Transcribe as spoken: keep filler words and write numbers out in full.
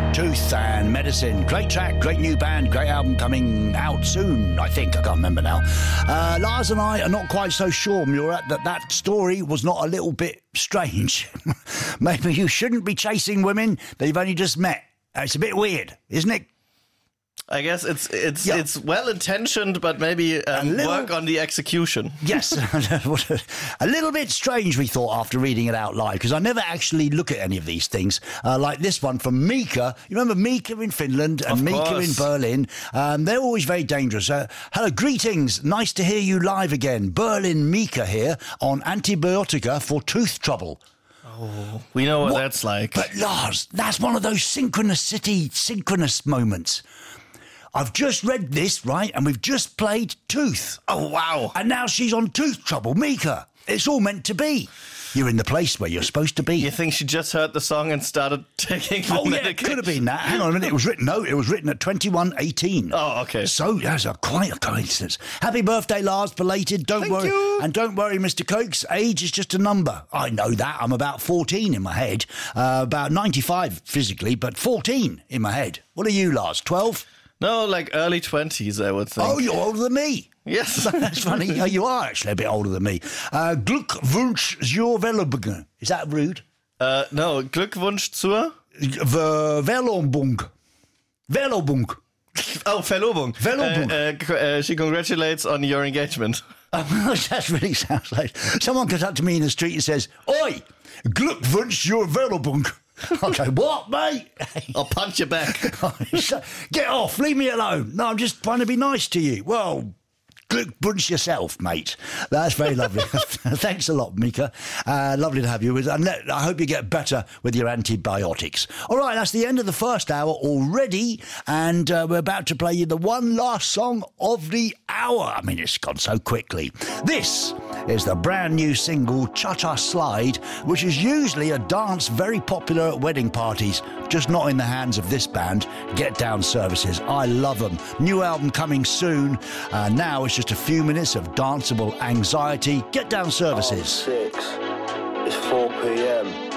Tooth and Medicine. Great track, great new band, great album coming out soon, I think. I can't remember now. Uh, Lars and I are not quite so sure, Murat, that that story was not a little bit strange. Maybe you shouldn't be chasing women that you've only just met. It's a bit weird, isn't it? I guess it's it's yeah. it's well intentioned, but maybe um, little, work on the execution. Yes, a little bit strange. We thought after reading it out loud, because I never actually look at any of these things. Uh, like this one from Mika. You remember Mika in Finland and of Mika course. in Berlin? Um, they're always very dangerous. Uh, hello, greetings. Nice to hear you live again. Berlin Mika here on Antibiotica for tooth trouble. Oh, we know what, what that's like. But Lars, that's one of those synchronicity, synchronous moments. I've just read this, right, and we've just played Tooth. Oh, wow. And now she's on tooth trouble. Mika, it's all meant to be. You're in the place where you're supposed to be. You think she just heard the song and started taking the oh, medication? yeah, it could have been that. Hang on a minute. It was written, no, it was written at twenty-one eighteen. Oh, okay. So that's a, quite a coincidence. Happy birthday, Lars, belated. Don't Thank worry. you. And don't worry, Mister Cokes, age is just a number. I know that. I'm about fourteen in my head. Uh, about ninety-five physically, but fourteen in my head. What are you, Lars, twelve? No, like early twenties, I would think. Oh, you're older than me. Yes. That's funny. Yeah, you are actually a bit older than me. Uh, Glückwunsch zur Verlobung. Is that rude? Uh, no, Glückwunsch zur? Ver- Verlobung. Verlobung. Oh, Verlobung. Verlobung. Uh, uh, uh, she congratulates on your engagement. Oh, that really sounds like someone comes up to me in the street and says, "Oi, Glückwunsch zur Verlobung." I'll go, "What, mate?" I'll punch you back. Get off, leave me alone. No, I'm just trying to be nice to you. Well, Glückwunsch yourself, mate. That's very lovely. Thanks a lot, Mika. Uh, lovely to have you. And let, I hope you get better with your antibiotics. All right, that's the end of the first hour already. And uh, we're about to play you the one last song of the hour. I mean, it's gone so quickly. This is the brand new single, Cha-Cha Slide, which is usually a dance very popular at wedding parties, just not in the hands of this band, Get Down Services. I love them. New album coming soon. Uh, now it's just a few minutes of danceable anxiety. Get Down Services. Six. It's four p.m.